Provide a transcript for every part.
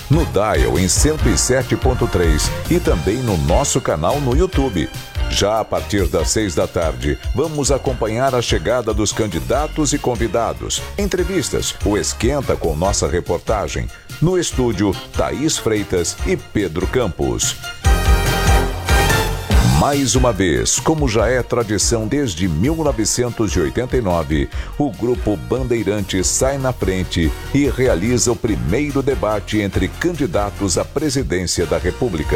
no dial em 107.3 e também no nosso canal no YouTube. Já a partir das 6 da tarde, vamos acompanhar a chegada dos candidatos e convidados, entrevistas, o Esquenta com nossa reportagem. No estúdio, Thaís Freitas e Pedro Campos. Mais uma vez, como já é tradição desde 1989, o Grupo Bandeirantes sai na frente e realiza o primeiro debate entre candidatos à presidência da República.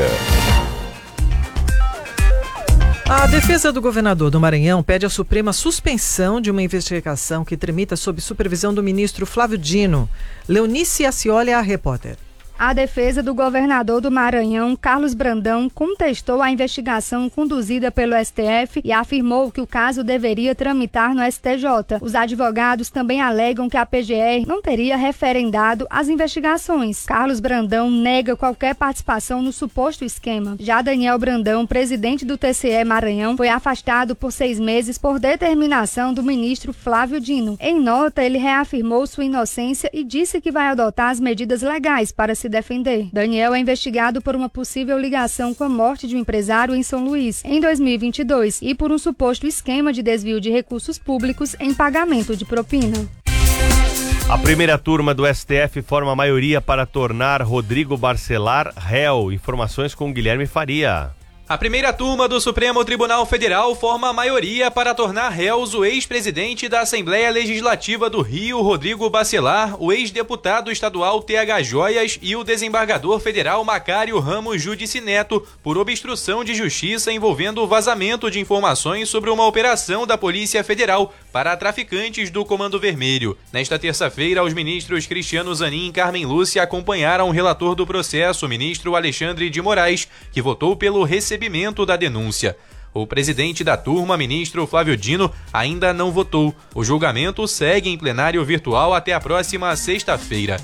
A defesa do governador do Maranhão pede à Suprema suspensão de uma investigação que tramita sob supervisão do ministro Flávio Dino. Leonice Ascioli é a repórter. A defesa do governador do Maranhão, Carlos Brandão, contestou a investigação conduzida pelo STF e afirmou que o caso deveria tramitar no STJ. Os advogados também alegam que a PGR não teria referendado as investigações. Carlos Brandão nega qualquer participação no suposto esquema. Já Daniel Brandão, presidente do TCE Maranhão, foi afastado por 6 meses por determinação do ministro Flávio Dino. Em nota, ele reafirmou sua inocência e disse que vai adotar as medidas legais para se defender. Daniel é investigado por uma possível ligação com a morte de um empresário em São Luís, em 2022, e por um suposto esquema de desvio de recursos públicos em pagamento de propina. A primeira turma do STF forma a maioria para tornar Rodrigo Barcelar réu. Informações com Guilherme Faria. A primeira turma do Supremo Tribunal Federal forma a maioria para tornar réus o ex-presidente da Assembleia Legislativa do Rio, Rodrigo Barcelar, o ex-deputado estadual TH Joias e o desembargador federal Macário Ramos Judici Neto por obstrução de justiça envolvendo o vazamento de informações sobre uma operação da Polícia Federal para traficantes do Comando Vermelho. Nesta terça-feira, os ministros Cristiano Zanin e Carmen Lúcia acompanharam o relator do processo, o ministro Alexandre de Moraes, que votou pelo recebimento da denúncia. O presidente da turma, ministro Flávio Dino, ainda não votou. O julgamento segue em plenário virtual até a próxima sexta-feira.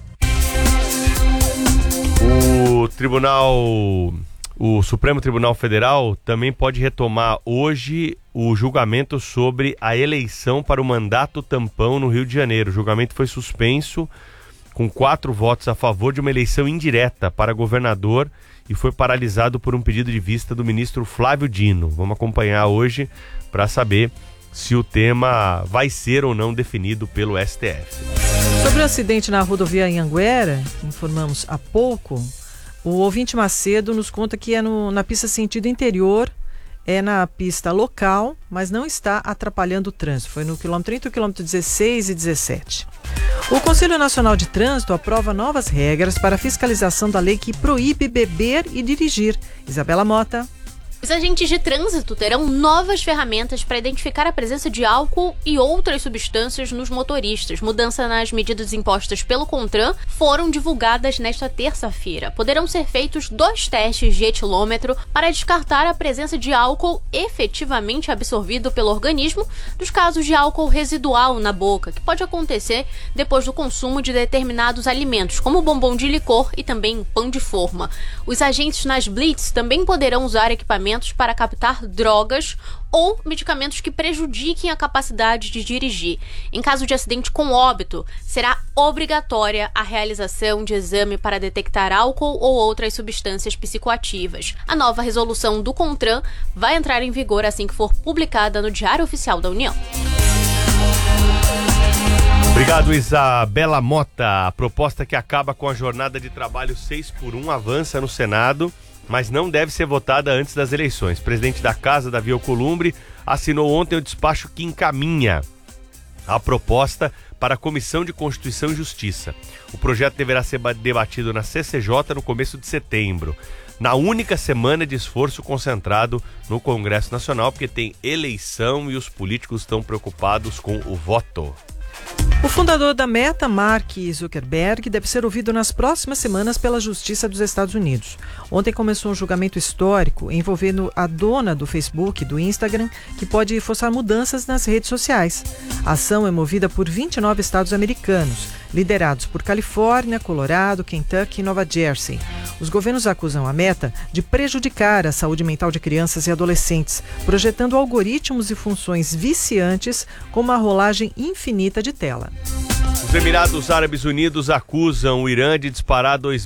O Supremo Tribunal Federal também pode retomar hoje o julgamento sobre a eleição para o mandato tampão no Rio de Janeiro. O julgamento foi suspenso com 4 votos a favor de uma eleição indireta para governador e foi paralisado por um pedido de vista do ministro Flávio Dino. Vamos acompanhar hoje para saber se o tema vai ser ou não definido pelo STF. Sobre o acidente na rodovia Anhanguera, que informamos há pouco, o ouvinte Macedo nos conta que é na pista sentido interior, é na pista local, mas não está atrapalhando o trânsito. Foi no quilômetro entre o quilômetro 16 e 17. O Conselho Nacional de Trânsito aprova novas regras para a fiscalização da lei que proíbe beber e dirigir. Isabela Mota. Os agentes de trânsito terão novas ferramentas para identificar a presença de álcool e outras substâncias nos motoristas. Mudanças nas medidas impostas pelo CONTRAN foram divulgadas nesta terça-feira. Poderão ser feitos 2 testes de etilômetro para descartar a presença de álcool efetivamente absorvido pelo organismo dos casos de álcool residual na boca, que pode acontecer depois do consumo de determinados alimentos, como bombom de licor e também pão de forma. Os agentes nas blitz também poderão usar equipamentos para captar drogas ou medicamentos que prejudiquem a capacidade de dirigir. Em caso de acidente com óbito, será obrigatória a realização de exame para detectar álcool ou outras substâncias psicoativas. A nova resolução do CONTRAN vai entrar em vigor assim que for publicada no Diário Oficial da União. Obrigado, Isabela Mota. A proposta que acaba com a jornada de trabalho 6x1 avança no Senado, mas não deve ser votada antes das eleições. O presidente da Casa, Davi Alcolumbre, assinou ontem o despacho que encaminha a proposta para a Comissão de Constituição e Justiça. O projeto deverá ser debatido na CCJ no começo de setembro, na única semana de esforço concentrado no Congresso Nacional, porque tem eleição e os políticos estão preocupados com o voto. O fundador da Meta, Mark Zuckerberg, deve ser ouvido nas próximas semanas pela Justiça dos Estados Unidos. Ontem começou um julgamento histórico envolvendo a dona do Facebook e do Instagram, que pode forçar mudanças nas redes sociais. A ação é movida por 29 estados americanos, liderados por Califórnia, Colorado, Kentucky e Nova Jersey. Os governos acusam a Meta de prejudicar a saúde mental de crianças e adolescentes, projetando algoritmos e funções viciantes com uma rolagem infinita de tela. Os Emirados Árabes Unidos acusam o Irã de disparar